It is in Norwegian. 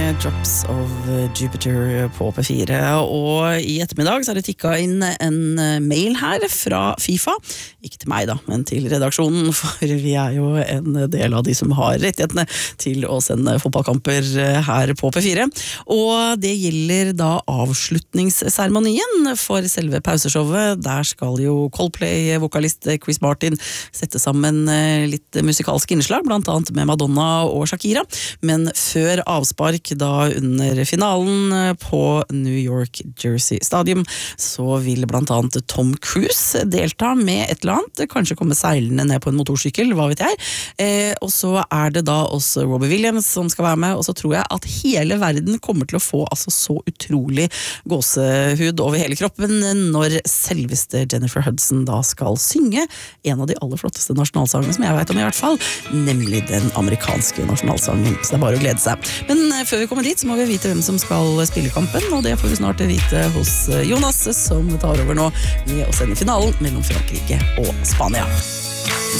med Drops of Jupiter på P4. Og i ettermiddag så har det tikket inn en mail her fra FIFA. Ikke til meg da, men til redaksjonen, for vi er jo en del av de som har rettighetene til å sende fotballkamper her på P4. Og det gjelder da avslutningsseremonien for selve pauseshowet. Der skal jo Coldplay-vokalist Chris Martin sette sammen litt musikalske innslag, blant annet med Madonna og Shakira. Men før avspark da under finalen på New York Jersey Stadium, så vil blant annet Tom Cruise delta med et eller annet, kanskje komme seilende ned på en motorsykkel, hva vet jeg. Og så er det da også Robbie Williams som skal være med, og så tror jeg at hele verden kommer til å få altså så utrolig gåsehud over hele kroppen når selveste Jennifer Hudson da skal synge en av de aller flotteste nasjonalsangene som jeg vet om i hvert fall, nemlig den amerikanske nasjonalsangen. Så det er bare å glede seg. Men før vi kommer dit så må vi vite hvem som skal spille kampen, og det får vi snart vite hos Jonas, som tar over nå med å sende finalen mellom Frankrike og Spania.